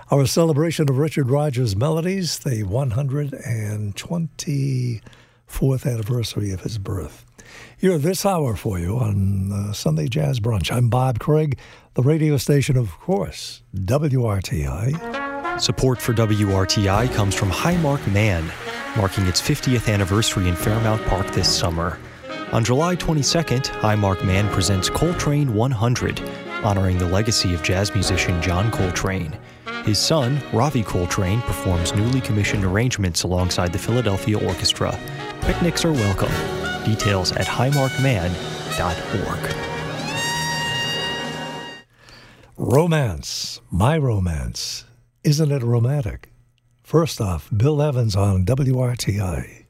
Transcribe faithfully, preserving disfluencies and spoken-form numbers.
Our celebration of Richard Rodgers Melodies, the one hundred twenty-fourth anniversary of his birth. Here this hour for you on uh, Sunday Jazz Brunch. I'm Bob Craig, the radio station, of course, W R T I. Support for W R T I comes from Highmark Man, marking its fiftieth anniversary in Fairmount Park this summer. On July twenty-second, Highmark Man presents Coltrane one hundred, honoring the legacy of jazz musician John Coltrane. His son, Ravi Coltrane, performs newly commissioned arrangements alongside the Philadelphia Orchestra. Picnics are welcome. Details at highmark man dot org. Romance, my romance. Isn't it romantic? First off, Bill Evans on W R T I.